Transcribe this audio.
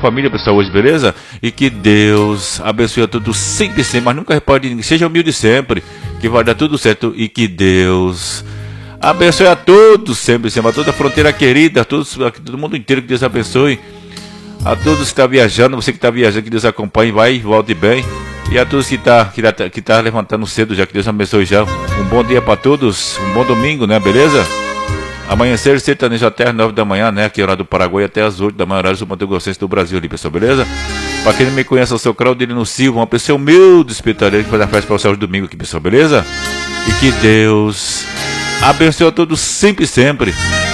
família, pessoal, hoje, beleza? E que Deus abençoe a todos sempre, sempre, mas nunca repare de ninguém. Seja humilde sempre, que vai dar tudo certo. E que Deus abençoe a todos sempre, sempre, a toda a fronteira querida, a todos, todo mundo inteiro, que Deus abençoe. A todos que estão viajando, você que está viajando, que Deus acompanhe, vai e volte bem. E a todos que tá levantando cedo, já que Deus abençoe já. Um bom dia para todos, um bom domingo, né, beleza? Amanhecer sertanejo até às 9 da manhã, né? Aqui é hora do Paraguai, até às 8 da manhã, horário do Mato Grossense do Brasil ali, pessoal, beleza? Pra quem não me conhece, eu sou o Claudilino Silva, uma pessoa humilde, espiritualista, que faz a festa para o céu de domingo aqui, pessoal, beleza? E que Deus abençoe a todos sempre, sempre.